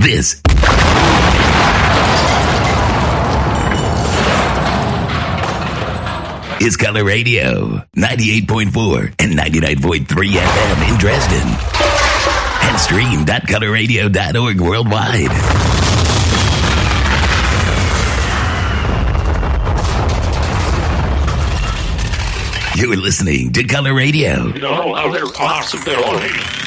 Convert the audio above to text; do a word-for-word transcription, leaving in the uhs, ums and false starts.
This is Color Radio, ninety-eight point four and ninety-nine point three F M in Dresden. And stream dot color radio dot org worldwide. You're listening to Color Radio. No other possibility.